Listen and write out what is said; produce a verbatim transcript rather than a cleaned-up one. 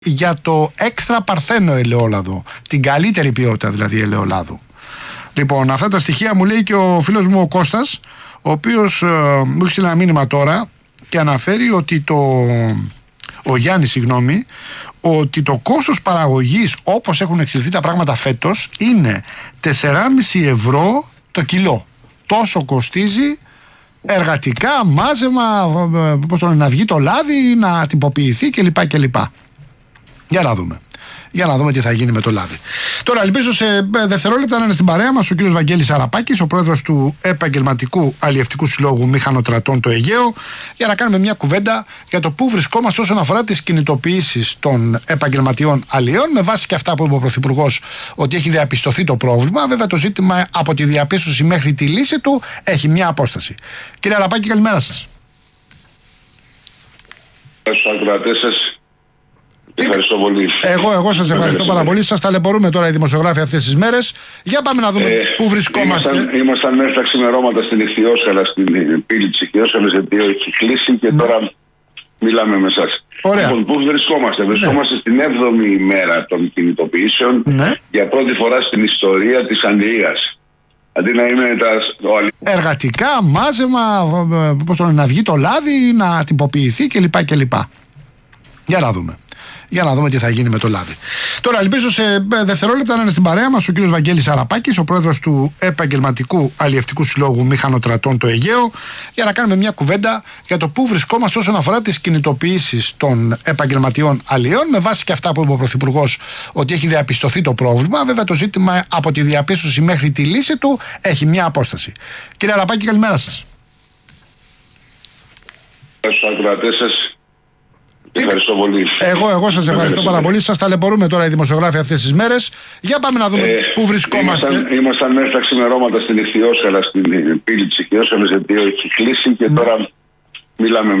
για το έξτρα παρθένο ελαιόλαδο, την καλύτερη ποιότητα δηλαδή ελαιολάδου. Λοιπόν, αυτά τα στοιχεία μου λέει και ο φίλος μου ο Κώστας, ο οποίος ε, μου έχει στείλει ένα μήνυμα τώρα και αναφέρει ότι το, ο Γιάννης συγγνώμη, ότι το κόστος παραγωγής όπως έχουν εξελιχθεί τα πράγματα φέτος είναι τέσσερα κόμμα πέντε ευρώ το κιλό. Τόσο κοστίζει εργατικά, μάζεμα, πώς το λένε, να βγει το λάδι, να τυποποιηθεί κλπ. κλπ. Για να δούμε. Για να δούμε τι θα γίνει με το λάδι. Τώρα, ελπίζω σε δευτερόλεπτα να είναι στην παρέα μας ο κύριος Βαγγέλης Αραπάκης, ο πρόεδρος του Επαγγελματικού Αλλιευτικού Συλλόγου Μηχανοτρατών το Αιγαίο, για να κάνουμε μια κουβέντα για το πού βρισκόμαστε όσον αφορά τις κινητοποιήσεις των επαγγελματιών αλλιών, με βάση και αυτά που είπε ο Πρωθυπουργός ότι έχει διαπιστωθεί το πρόβλημα. Βέβαια, το ζήτημα από τη διαπίστωση μέχρι τη λύση του έχει μια απόσταση. Κύριε Αραπάκη, καλημέρα σας. Ευχαριστώ πολύ. Εγώ, εγώ σας ευχαριστώ πάρα πολύ. Σας ταλαιπωρούμε τώρα οι δημοσιογράφοι αυτές τις μέρες. Για πάμε να δούμε ε, πού βρισκόμαστε. Ήμασταν, ήμασταν μέχρι τα ξημερώματα στην Ιχθυόσκαλα, στην πύλη της Ιχθυόσκαλας, γιατί έχει κλείσει και ναι. Τώρα μιλάμε με εσάς. Λοιπόν, πού βρισκόμαστε. Βρισκόμαστε ναι. στην έβδομη ημέρα των κινητοποιήσεων ναι. για πρώτη φορά στην ιστορία της αλληλείας. Αντί να είναι τα... εργατικά, μάζεμα, πώς το λένε, να βγει το λάδι, να τυποποιηθεί κλπ. κλπ. Για να δούμε. Για να δούμε τι θα γίνει με το λάδι. Τώρα, ελπίζω σε δευτερόλεπτα να είναι στην παρέα μας ο κύριος Βαγγέλης Αραπάκης, ο πρόεδρος του Επαγγελματικού Αλλιευτικού Συλλόγου Μηχανοτρατών το Αιγαίο, για να κάνουμε μια κουβέντα για το πού βρισκόμαστε όσον αφορά τις κινητοποιήσεις των επαγγελματιών αλλιών, με βάση και αυτά που είπε ο Πρωθυπουργός ότι έχει διαπιστωθεί το πρόβλημα. Βέβαια, το ζήτημα από τη διαπίστωση μέχρι τη λύση του έχει μια απόσταση. Κύριε Αραπάκη, καλημέρα σας. Ευχαριστώ πολύ. Εγώ, εγώ σας ευχαριστώ πάρα πολύ. Σας ταλαιπωρούμε τώρα οι δημοσιογράφοι αυτές τις μέρες. Για πάμε να δούμε ε, πού βρισκόμαστε. Ήμασταν, ήμασταν μέχρι τα ξημερώματα στην Ιχθυόσκαλα, στην πύλη της Ιχθυόσκαλας, γιατί έχει κλείσει και ναι. τώρα μιλάμε.